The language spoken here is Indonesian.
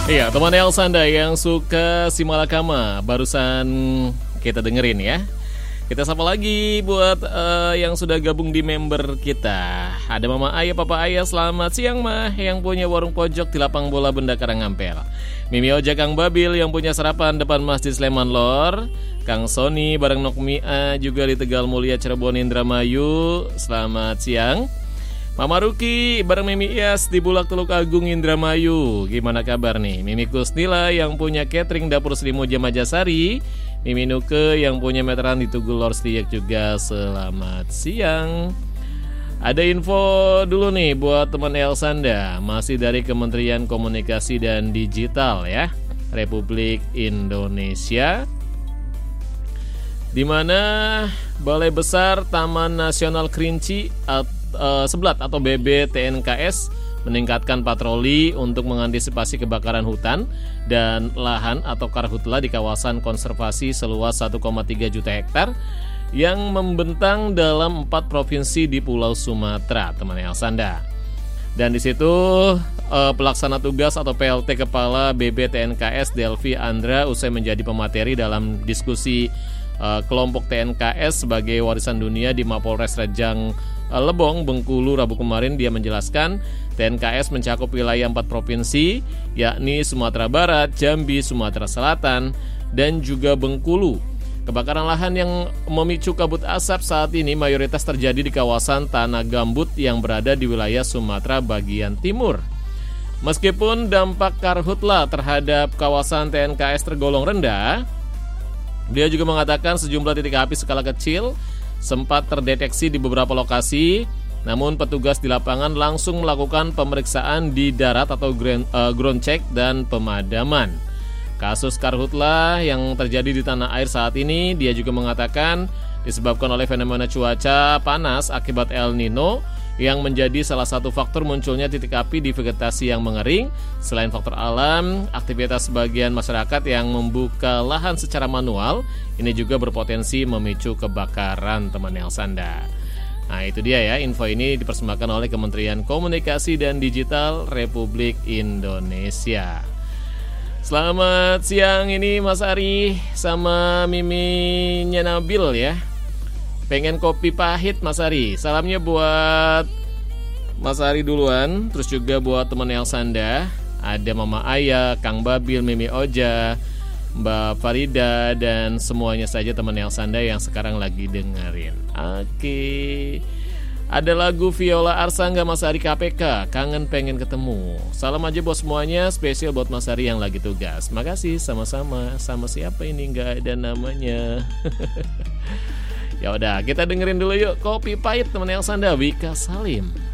Iya, teman Elsanda yang suka si Malakama barusan kita dengerin ya. Kita sapa lagi buat yang sudah gabung di member kita. Ada Mama Ayah, Papa Ayah, selamat siang Mah, yang punya warung pojok di lapang bola Benda Karangampel. Mimi Oja Kang Babil yang punya sarapan depan Masjid Sleman Lor. Kang Sony bareng Nokmia juga di Tegal Mulia Cirebon Indramayu. Selamat siang. Mama Ruki bareng Mimi Iyas di Bulak Teluk Agung Indramayu. Gimana kabar nih? Mimi Kusnila yang punya catering Dapur Sri Moja Majasari. Mimi Nuke yang punya meteran di Tugu Lor Stiyak juga. Selamat siang. Ada info dulu nih buat teman Elsanda, masih dari Kementerian Komunikasi dan Digital ya, Republik Indonesia, di mana Balai Besar Taman Nasional Kerinci Seblat atau BBTNKS meningkatkan patroli untuk mengantisipasi kebakaran hutan dan lahan atau karhutla di kawasan konservasi seluas 1,3 juta hektar yang membentang dalam 4 provinsi di Pulau Sumatera, teman Elsanda. Dan di situ pelaksana tugas atau PLT Kepala BBTNKS Delvi Andra usai menjadi pemateri dalam diskusi kelompok TNKS sebagai warisan dunia di Mapolres Rejang Lebong, Bengkulu, Rabu kemarin. Dia menjelaskan TNKS mencakup wilayah 4 provinsi, yakni Sumatera Barat, Jambi, Sumatera Selatan, dan juga Bengkulu. Kebakaran lahan yang memicu kabut asap saat ini mayoritas terjadi di kawasan tanah gambut yang berada di wilayah Sumatera bagian timur. Meskipun dampak karhutla terhadap kawasan TNKS tergolong rendah, dia juga mengatakan sejumlah titik api skala kecil sempat terdeteksi di beberapa lokasi, namun petugas di lapangan langsung melakukan pemeriksaan di darat atau ground check dan pemadaman. Kasus karhutla yang terjadi di tanah air saat ini, dia juga mengatakan disebabkan oleh fenomena cuaca panas akibat El Nino yang menjadi salah satu faktor munculnya titik api di vegetasi yang mengering. Selain faktor alam, aktivitas sebagian masyarakat yang membuka lahan secara manual ini juga berpotensi memicu kebakaran, teman Elsanda. Nah itu dia ya, info ini dipersembahkan oleh Kementerian Komunikasi dan Digital Republik Indonesia. Selamat siang, ini Mas Ari sama Miminya Nabil ya. Pengen kopi pahit Mas Ari. Salamnya buat Mas Ari duluan, terus juga buat teman Elsanda. Ada Mama Ayah, Kang Babil, Mimi Oja, Mbak Farida, dan semuanya saja teman Elsanda yang sekarang lagi dengerin. Oke. Ada lagu Viola Arsangga Mas Ari KPK, Kangen Pengen Ketemu. Salam aja buat semuanya, spesial buat Mas Ari yang lagi tugas. Makasih, sama-sama. Sama siapa ini, nggak ada namanya. Ya udah, kita dengerin dulu yuk Kopi Pahit teman Elsanda, Wika Salim.